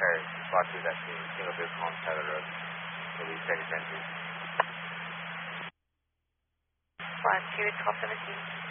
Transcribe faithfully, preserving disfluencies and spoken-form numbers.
Paris, Squawk two, that's the single vehicle on Tyler Road. Release thirty seventeen. Squawk two, twelve seventeen.